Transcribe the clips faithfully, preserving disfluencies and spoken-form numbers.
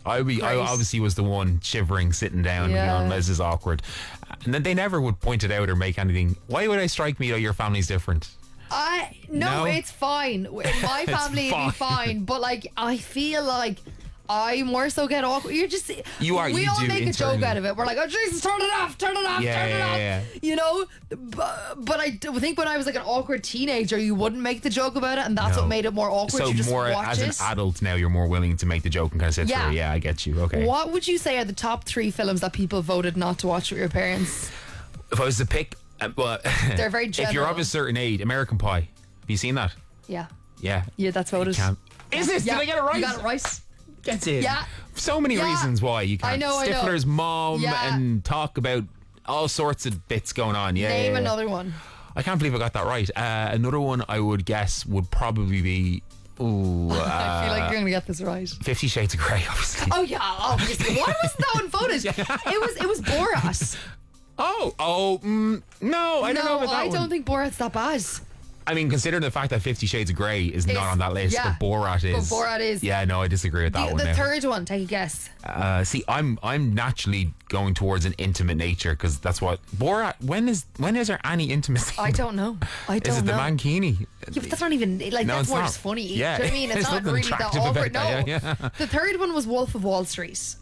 I be, I Great. obviously was the one shivering, sitting down, Yeah. going, this is awkward. And then they never would point it out or make anything. Why would I strike me that your family's different? I no, No? it's fine. In my family, it'd be fine. fine. But like, I feel like I more so get awkward. You're just You are, We you all do make a joke internally. out of it. We're like, oh Jesus, turn it off, turn it off, Yeah, turn it yeah, off. yeah. You know. But, but I do think when I was like an awkward teenager, you wouldn't make the joke about it, and that's No. what made it more awkward. So you just more watch as it. an adult now, you're more willing to make the joke and kind of sit Yeah. through. Yeah, I get you. Okay. What would you say are the top three films that people voted not to watch with your parents? If I was to pick, uh, well, They're very if you're general. of a certain age, American Pie. Have you seen that? Yeah, Yeah. yeah, that's voted. Can't. Is this? Yeah, Did I get it right? You got it right. That's it. Yeah. So many Yeah. reasons why you can't. I know, I know. Stifler's mom Yeah. and talk about all sorts of bits going on. Yeah. Name yeah, yeah. another one. I can't believe I got that right. Uh, another one I would guess would probably be. Ooh, uh, I feel like you're going to get this right. Fifty Shades of Grey, obviously. Oh yeah, obviously. Why was that one voted? It was it was Borat. Oh, oh, mm, no, I don't no, know about that I one. don't think Borat's that bad. I mean, considering the fact that Fifty Shades of Grey is not It's- on that list, yeah, but Borat is. but Borat is. Yeah, no, I disagree with that The, one. the now. third one, take a guess. Uh, see, I'm I'm naturally going towards an intimate nature because that's what Borat. When is when is there any intimacy? I don't know. I don't Is it know. the Mankini? Yeah, but that's not even like No, that's it's more not. just funny. Yeah. Do you know what I mean? It's There's not nothing really that attractive about awkward. No. that, yeah, yeah. The third one was Wolf of Wall Street,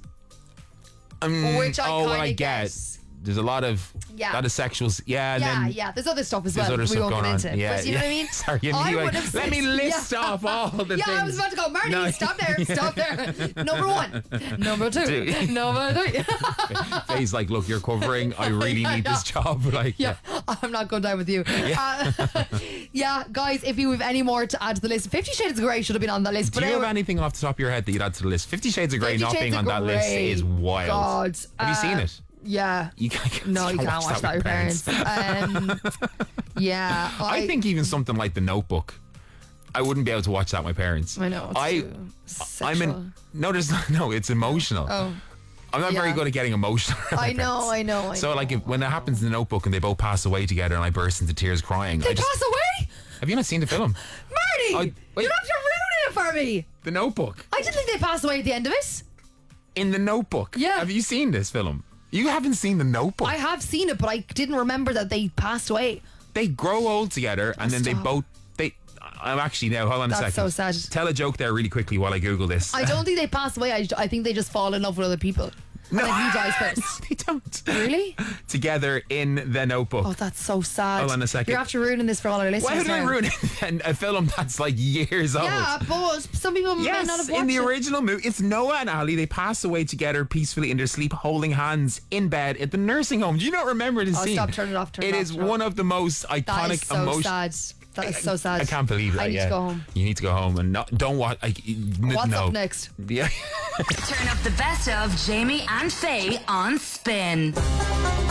Um, which I oh, kind of I get. guess. There's a lot of Yeah. lot of sexuals. Yeah, and Yeah, then yeah. There's other stuff as there's well. other we stuff won't going get on. into. Yeah, but you know yeah. what I mean? Sorry, you I knew I- would have let said- me list yeah. off all the Yeah, things. I was about to go, Marty, No. stop there, stop there. Number one, number two, Two. number three. Faye's like, look, you're covering. I really Yeah, need I this know. job. Like, Yeah, I'm not going down with you. Yeah. Uh, yeah, guys, if you have any more to add to the list, Fifty Shades of Grey should have been on that list. do but you have anyway, anything off the top of your head that you'd add to the list? Fifty Shades of Grey Fifty not Shades being of on that list Grey. is wild. God, Have you seen uh, it? Yeah. You can't, No, you don't can't watch that with your parents. Um, yeah, I, I think even something like The Notebook, I wouldn't be able to watch that with my parents. I know. It's I, too I'm sexual. in. No, there's not, no. It's emotional. Oh, I'm not very yeah. good at getting emotional. around my I know, parents. I know, I so know. like, if, when it happens in The Notebook and they both pass away together, and I burst into tears crying, they I just pass away, have you not seen the film, Marty. I- wait. You're not ruining it for me. The Notebook? I didn't think they passed away at the end of it. In The Notebook, Yeah. Have you seen this film? You haven't seen The Notebook. I have seen it, but I didn't remember that they passed away. They grow old together, and then they Stop. both. They. I'm actually now. Hold on a That's second. so sad. Tell a joke there really quickly while I Google this. I don't think they pass away. I, I think they just fall in love with other people. No. And then he dies first. They don't. Really? Together in The Notebook. Oh, that's so sad. Hold on a second. You're after ruining this for all our listeners. Why would I now. ruin it? A film that's like years old. Yeah, but some people may not Yes, have watched in the it. original movie, it's Noah and Ali. They pass away together peacefully in their sleep, holding hands in bed at the nursing home. Do you not remember the Oh, scene? stop, turn it off, turn it It off, is turn it one of the most That iconic is so emotions. sad. That is so sad. I can't believe that. I need yeah. to go home. You need to go home and not, don't watch. Like, What's no. up next? Yeah. Turn up the best of Jamie and Faye on Spin.